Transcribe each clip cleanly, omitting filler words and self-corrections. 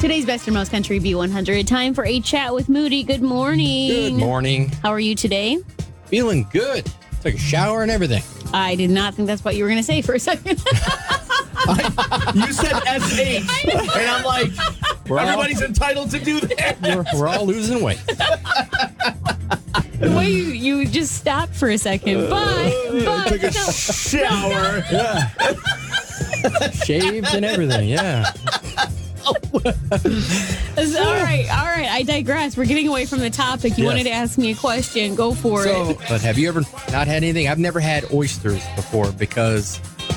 Today's best and most country B100. Time for a chat with Moody. Good morning. Good morning. How are you today? Feeling good. Took a shower and everything. I did not think that's what you were going to say for a second. You said SH, and I'm like, everybody's entitled to do that. We're all losing weight. The way you just stopped for a second. But Took a shower. Yeah. Shaved and everything. Yeah. All right. I digress. We're getting away from the topic. You Yes. wanted to ask me a question. Go for it. But have you ever not had anything? I've never had oysters before because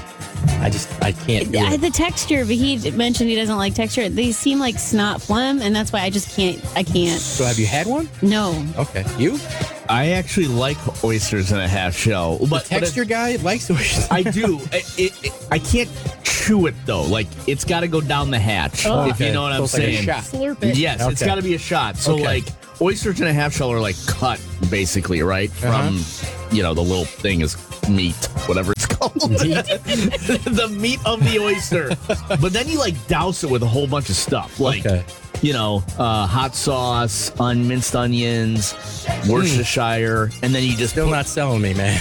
I can't do it. The texture, but he mentioned he doesn't like texture. They seem like snot phlegm, and that's why I just can't. I can't. So have you had one? No. Okay. You? I actually like oysters in a half shell. But texture guy likes oysters. I do. I can't chew it, though. Like, it's got to go down the hatch, Oh. if you know what I'm So it's like a saying. shot. Slurp it. Yes, it's Okay. got to be a shot. So, Okay. like, oysters in a half shell are, like, cut, basically, right? From, the little thing is meat, whatever it's called. The meat of the oyster. But then you, like, douse it with a whole bunch of stuff. Like, Okay. hot sauce, unminced onions, Worcestershire, and then you just Still not selling me, man.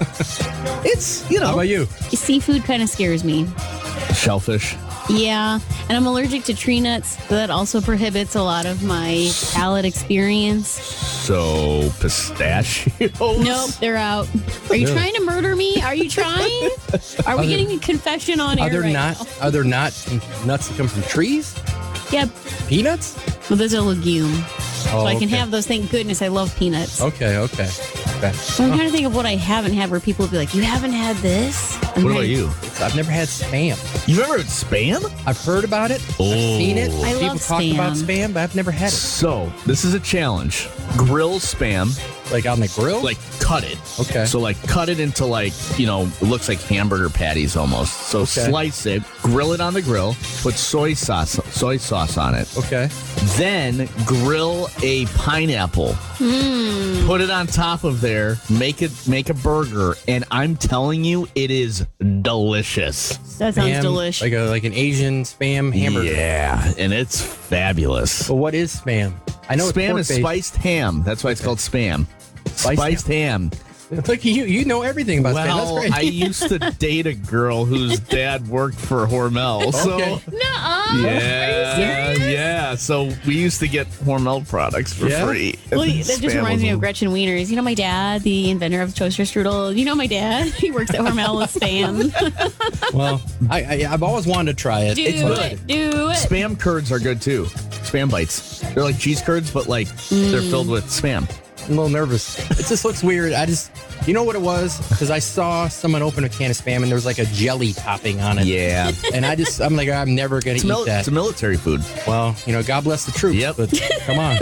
It's, How about you? Seafood kind of scares me. shellfish. Yeah, and I'm allergic to tree nuts. So that also prohibits a lot of my palate experience. So, pistachios? Nope, they're out. Are you Really? trying to murder me? Are you trying? Are we getting a confession on air right now? Are there not nuts that come from trees? Yeah, Peanuts? well, those are legume. So I can okay. have those. Thank goodness I love peanuts. Okay. So I'm trying to think of what I haven't had where people will be like, you haven't had this? What about you? I've never had Spam. You've ever had Spam? I've heard about it. I've seen it. I People love talk about Spam. Spam, but I've never had it. So, this is a challenge. Grill Spam. Like on the grill? Like, cut it. Okay. So, like, cut it into, like, it looks like hamburger patties almost. So, slice it, grill it on the grill, put soy sauce on it. Okay. Then grill a pineapple. Put it on top of there. Make a burger, and I'm telling you, it is delicious. That sounds Spam, delicious. Like an Asian Spam hamburger. Yeah, and it's fabulous. But what is Spam? I know Spam it's is pork-based. spiced ham. That's why it's called Spam. Spiced ham. Look, you know everything about Spam. That's Well, great. I used to date a girl whose dad worked for Hormel. So, Okay. Nuh-uh. yeah, yeah. So we used to get Hormel products for Yeah? free. Well, that Spam just reminds was me of one. Gretchen Wieners. You know my dad, the inventor of toaster strudel. You know my dad. He works at Hormel with Spam. Well, I've always wanted to try it. Do It's good. it. Do it. Spam curds are good too. Spam bites. They're like cheese curds, but like they're filled with Spam. I'm a little nervous. It just looks weird. You know what it was? Because I saw someone open a can of Spam and there was like a jelly topping on it. Yeah. And I'm like, I'm never going to eat that. It's a military food. Well, God bless the troops. Yep. But come on.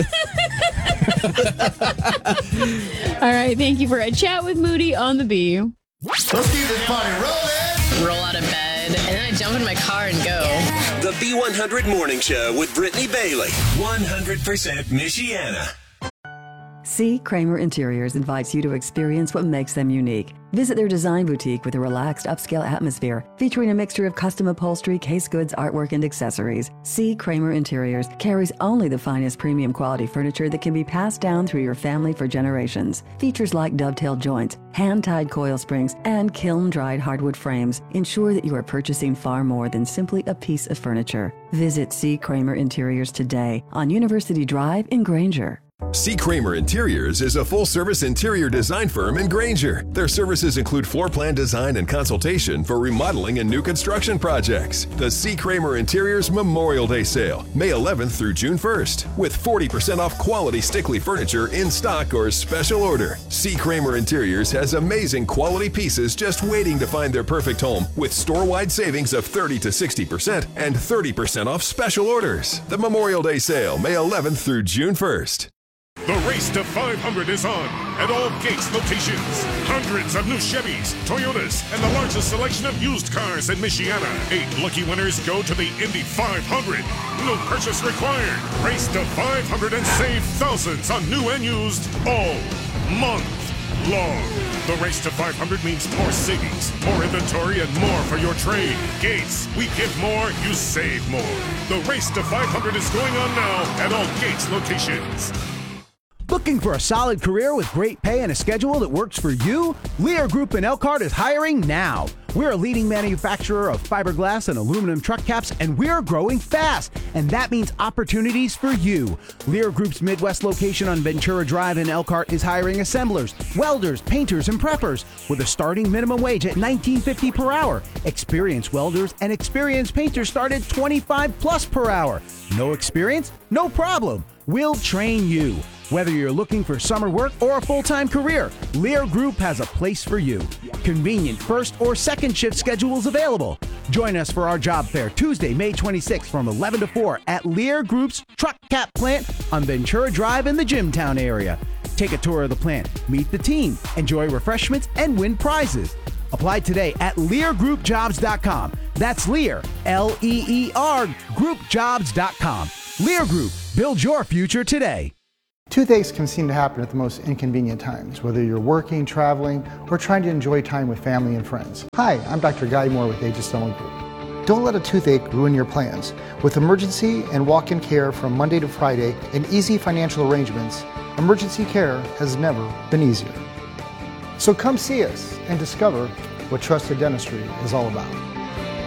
All right. Thank you for a chat with Moody on the B. Let's keep this party rolling. Roll out of bed, and then I jump in my car and go. The B100 Morning Show with Brittany Bailey. 100% Michiana. C. Kramer Interiors invites you to experience what makes them unique. Visit their design boutique with a relaxed upscale atmosphere featuring a mixture of custom upholstery, case goods, artwork, and accessories. C. Kramer Interiors carries only the finest premium quality furniture that can be passed down through your family for generations. Features like dovetail joints, hand-tied coil springs, and kiln-dried hardwood frames ensure that you are purchasing far more than simply a piece of furniture. Visit C. Kramer Interiors today on University Drive in Granger. C. Kramer Interiors is a full-service interior design firm in Granger. Their services include floor plan design and consultation for remodeling and new construction projects. The C. Kramer Interiors Memorial Day Sale, May 11th through June 1st, with 40% off quality Stickley furniture in stock or special order. C. Kramer Interiors has amazing quality pieces just waiting to find their perfect home, with store-wide savings of 30 to 60% and 30% off special orders. The Memorial Day Sale, May 11th through June 1st. The race to 500 is on at all Gates locations. Hundreds of new Chevys, Toyotas, and the largest selection of used cars in Michiana. 8 lucky winners go to the Indy 500. No purchase required. Race to 500 and save thousands on new and used all month. long. The race to 500 means more savings, more inventory, and more for your trade. Gates, we give more, you save more. The race to 500 is going on now at all Gates locations. Looking for a solid career with great pay and a schedule that works for you? Lear Group in Elkhart is hiring now. We're a leading manufacturer of fiberglass and aluminum truck caps, and we're growing fast. And that means opportunities for you. Lear Group's Midwest location on Ventura Drive in Elkhart is hiring assemblers, welders, painters, and preppers with a starting minimum wage at $19.50 per hour. Experienced welders and experienced painters start at $25+ per hour. No experience? No problem. We'll train you. Whether you're looking for summer work or a full-time career, Lear Group has a place for you. Convenient first or second shift schedules available. Join us for our job fair Tuesday, May 26th from 11 to 4 at Lear Group's Truck Cap Plant on Ventura Drive in the Jimtown area. Take a tour of the plant, meet the team, enjoy refreshments, and win prizes. Apply today at LearGroupJobs.com. That's Lear, L-E-E-R, groupjobs.com. Lear Group, build your future today. Toothaches can seem to happen at the most inconvenient times, whether you're working, traveling, or trying to enjoy time with family and friends. Hi, I'm Dr. Guy Moore with Aegis Dental Group. Don't let a toothache ruin your plans. With emergency and walk-in care from Monday to Friday and easy financial arrangements, emergency care has never been easier. So come see us and discover what trusted dentistry is all about.